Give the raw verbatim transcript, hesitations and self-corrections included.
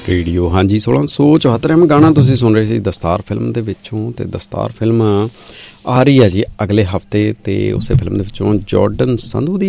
Radio. ਹਾਂਜੀ, ਸੋਲਾਂ ਸੌ ਚੁਹੱਤਰਵਾਂ ਗਾਣਾ ਤੁਸੀਂ ਸੁਣ ਰਹੇ ਸੀ ਦਸਤਾਰ ਫਿਲਮ ਦੇ ਵਿੱਚੋਂ। ਅਤੇ ਦਸਤਾਰ ਫਿਲਮ ਆ ਰਹੀ ਹੈ ਜੀ ਅਗਲੇ ਹਫ਼ਤੇ, ਅਤੇ ਉਸੇ ਫਿਲਮ ਦੇ ਵਿੱਚੋਂ ਜੋਰਡਨ ਸੰਧੂ ਦੀ